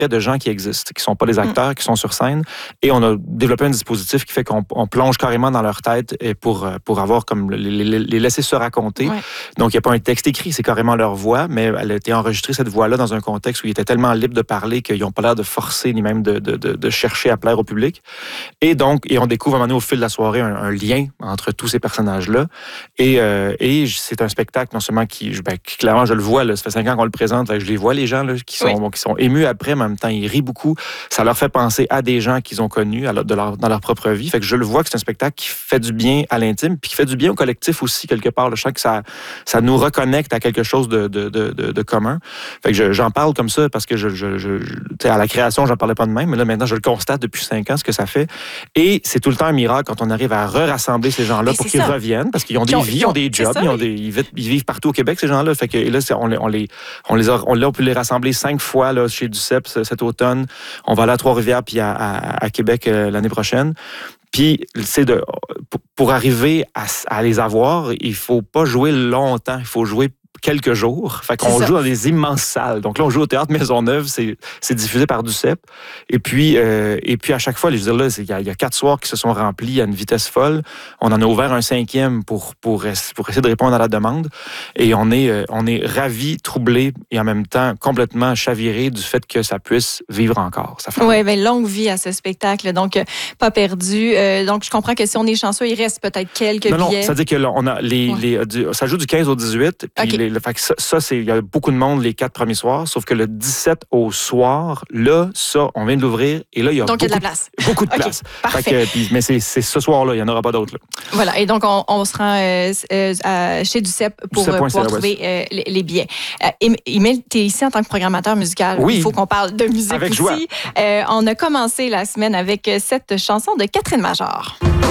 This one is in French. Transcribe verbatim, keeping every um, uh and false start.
de gens qui existent, qui sont pas des acteurs, mmh. qui sont sur scène. Et on a développé un dispositif qui fait qu'on on plonge carrément dans leur tête et pour, pour avoir comme les, les, les laisser se raconter. Ouais. Donc, il n'y a pas un texte écrit, c'est carrément leur voix, mais elle a été enregistrée, cette voix-là, dans un contexte où ils étaient tellement libres de parler qu'ils n'ont pas l'air de forcer ni même de, de, de, de chercher à plaire au public. Et donc, et on découvre à un moment donné, au fil de la soirée un, un lien entre tous ces personnages-là. Et, euh, et c'est un spectacle, non seulement qui, ben, qui clairement, je le vois, là, ça fait cinq ans qu'on le présente, je les vois, les gens là, qui, sont, oui. bon, qui sont émus après, mais en même temps, ils rient beaucoup. Ça leur fait penser à des gens qu'ils ont connus à leur, de leur, dans leur propre vie. Fait que je le vois que c'est un spectacle qui fait du bien à l'intime, puis qui fait du bien au collectif aussi, quelque part. Là. Je sens que ça, ça nous reconnecte à quelque chose de, de, de, de, de commun. Fait que je, j'en parle comme ça parce que je, je, je, je à la création, j'en parlais pas de même, mais là, maintenant, je le constate depuis cinq ans, ce que ça fait. Et c'est tout le temps un miracle quand on arrive à re-rassembler ces gens-là mais pour qu'ils ça. reviennent, parce qu'ils ont des ont, vies, ils ont des jobs, ça, ils, ont des, ils, vivent, ils vivent partout au Québec, ces gens-là. Fait que et là, on, on, les, on, les a, on, là, on peut les rassembler cinq fois là, chez Duceppe cet automne. On va aller à Trois-Rivières puis à, à, à Québec euh, l'année prochaine. Puis, c'est de, pour arriver à, à les avoir, il faut pas jouer longtemps, il faut jouer quelques jours. Fait qu'on joue dans des immenses salles. Donc là, on joue au Théâtre Maisonneuve, c'est, c'est diffusé par Duceppe. Et puis, euh, et puis à chaque fois, je veux dire, là, il y, a, il y a quatre soirs qui se sont remplis à une vitesse folle. On en a ouvert un cinquième pour, pour, pour essayer de répondre à la demande. Et on est, on est ravis, troublés et en même temps complètement chavirés du fait que ça puisse vivre encore. Oui, bien, longue vie à ce spectacle. Donc, pas perdu. Euh, donc, je comprends que si on est chanceux, il reste peut-être quelques non, billets. Non, ça veut dire que là, on a les, ouais. les, du, ça joue du quinze au dix-huit. Puis okay. les, le, fait que ça, ça c'est, il y a beaucoup de monde les quatre premiers soirs, sauf que le dix-sept au soir, là, ça, on vient de l'ouvrir et là, il y a, donc, beaucoup, il y a de la place. beaucoup de okay, place. Parfait. Fait que, puis, mais c'est, c'est ce soir-là, il n'y en aura pas d'autres. Là. Voilà, et donc, on, on se rend euh, euh, à, chez Duceppe pour euh, pouvoir trouver euh, les, les billets. Euh, Émile, tu es ici en tant que programmateur musical. Oui. Il faut qu'on parle de musique avec aussi. Joie. Euh, on a commencé la semaine avec cette chanson de Catherine Major.